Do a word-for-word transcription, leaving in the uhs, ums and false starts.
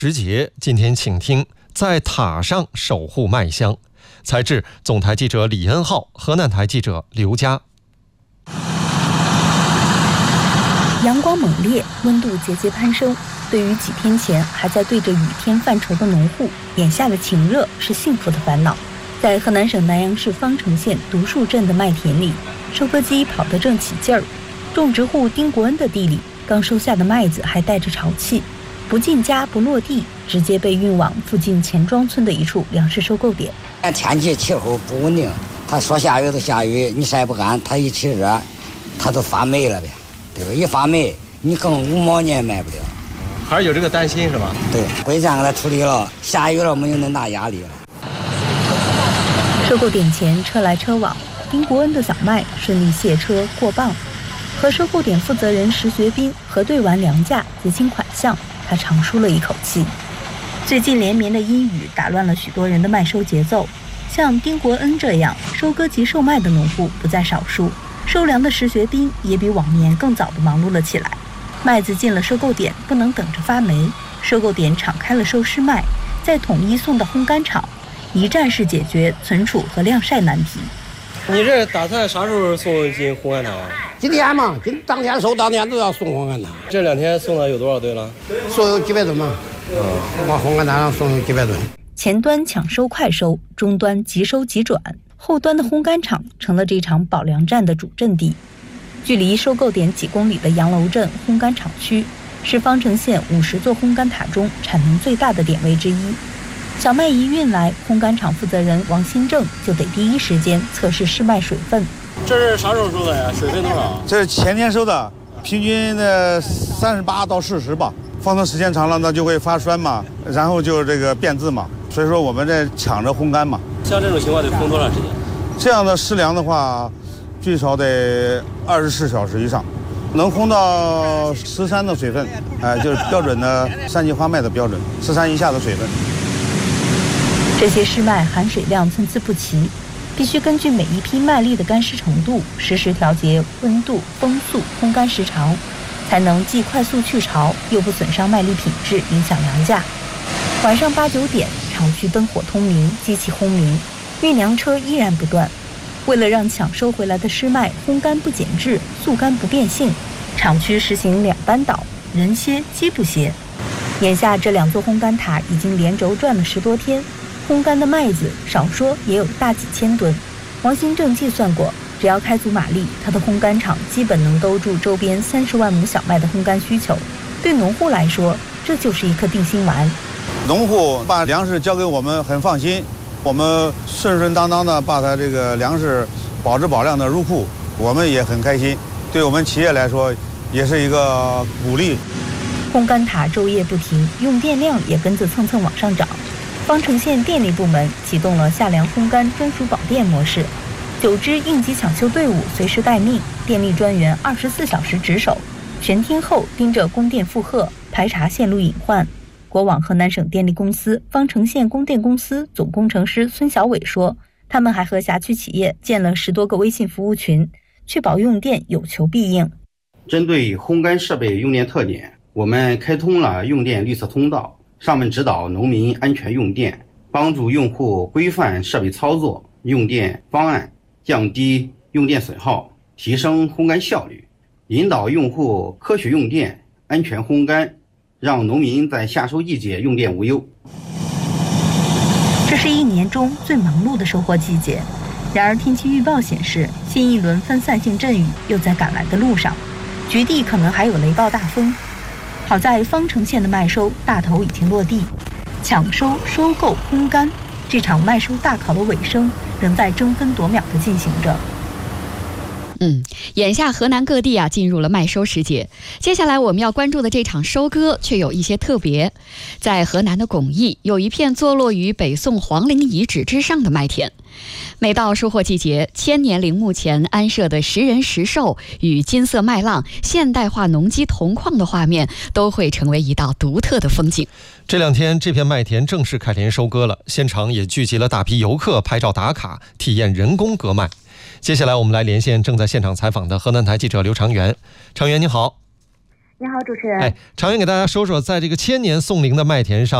时节，今天请听在塔上守护麦香。采制总台记者李恩浩，河南台记者刘佳。 阳光猛烈，温度节节攀升。对于几天前还在对着雨天犯愁的农户，眼下的晴热是幸福的烦恼。在河南省南阳市方城县独树镇的麦田里，收割机跑得正起劲儿。种植户丁国恩的地里，刚收下的麦子还带着潮气，不进家不落地，直接被运往附近钱庄村的一处粮食收购点。 天气气候不稳定，它说下雨就下雨，你晒不干，它一起热，它都发霉了呗，对吧？一发霉，你更五毛你也卖不了。 还是有这个担心是吧？ 对，规章给它处理了，下雨了没有那么大压力了。 收购点前车来车往，丁国恩的小麦顺利卸车过磅。和收购点负责人石学斌核对完粮价、结清款项，他长舒了一口气。最近连绵的阴雨打乱了许多人的麦收节奏，像丁国恩这样收割及售麦的农户不在少数。收粮的石学斌也比往年更早地忙碌了起来。麦子进了收购点，不能等着发霉，收购点敞开了收湿麦，再统一送到烘干厂，一站式解决存储和晾晒难题。 你这打算啥时候送进烘干厂啊？ 今天嘛，今当天收，当天都要送烘干厂。 这两天送了有多少吨了？ 送有几百吨嘛。嗯，往烘干厂上送有几百吨。 前端抢收快收，中端即收即转，后端的烘干厂成了这场保粮战的主阵地。距离收购点几公里的杨楼镇烘干厂区，是方城县五十座烘干塔中产能最大的点位之一。小麦一运来，烘干厂负责人王新正就得第一时间测试试麦水分。 这是啥时候收的呀？水分多少？ 这是前天收的，平均的三十八到四十吧。放的时间长了，那就会发酸嘛，然后就这个变质嘛。所以说我们在抢着烘干嘛。 像这种情况得烘多长时间？ 这样的湿粮的话，最少得二十四小时以上，能烘到十三的水分，哎、呃，就是标准的三级花麦的标准，十三以下的水分。 这些湿麦含水量参差不齐，必须根据每一批麦粒的干湿程度，实时调节温度、风速、烘干时长，才能既快速去潮，又不损伤麦粒品质，影响粮价。晚上八九点，厂区灯火通明，机器轰鸣，运粮车依然不断。为了让抢收回来的湿麦烘干不减质、速干不变性，厂区实行两班倒，人歇机不歇。眼下这两座烘干塔已经连轴转了十多天，烘干的麦子少说也有大几千吨。王新正计算过，只要开足马力，他的烘干厂基本能兜住周边三十万亩小麦的烘干需求。对农户来说，这就是一颗定心丸。 农户把粮食交给我们很放心，我们顺顺当当的把他这个粮食保质保量的入库，我们也很开心。对我们企业来说，也是一个鼓励。 烘干塔昼夜不停，用电量也跟着蹭蹭往上涨。方城县电力部门启动了下粮烘干专属保电模式，九支应急抢修队伍随时待命，电力专员二十四小时值守，全天候盯着供电负荷，排查线路隐患。国网河南省电力公司方城县供电公司总工程师孙小伟说，他们还和辖区企业建了十多个微信服务群，确保用电有求必应。 针对烘干设备用电特点，我们开通了用电绿色通道，上面指导农民安全用电，帮助用户规范设备操作、用电方案，降低用电损耗，提升烘干效率，引导用户科学用电、安全烘干，让农民在夏收季节用电无忧。 这是一年中最忙碌的收获季节，然而天气预报显示，新一轮分散性阵雨又在赶来的路上，局地可能还有雷暴大风。好在方城县的麦收大头已经落地，抢收、收购、烘干，这场麦收大考的尾声仍在争分夺秒地进行着。 嗯，眼下河南各地啊进入了麦收时节，接下来我们要关注的这场收割却有一些特别。在河南的巩义有一片坐落于北宋皇陵遗址之上的麦田，每到收获季节，千年陵墓前安设的石人石兽与金色麦浪、现代化农机铜矿的画面都会成为一道独特的风景。 这两天这片麦田正式开田收割了，现场也聚集了大批游客拍照打卡，体验人工割麦。接下来我们来连线正在现场采访的河南台记者刘长元。长元你好。 你好，主持人。 哎，常远给大家说说，在这个千年宋龄的麦田上。